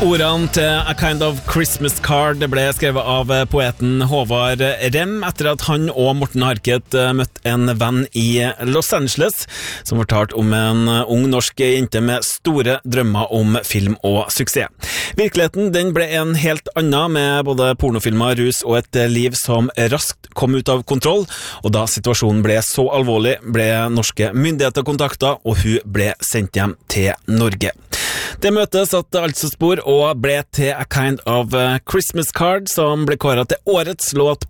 Ordene til A Kind of Christmas Card ble skrevet av poeten Håvard Rem etter at han og Morten Harket møtte en venn i Los Angeles som fortalte om en ung norsk jente med store drømmer om film og suksess. Virkeligheten den ble en helt annen med både pornofilmer, rus og et liv som raskt kom ut av kontroll, og da situasjonen ble så alvorlig ble norske myndigheter kontaktet og hun ble sendt hjem til Norge. Det møtet satt altså spor og ble til A Kind of Christmas Card, som ble kåret til årets låt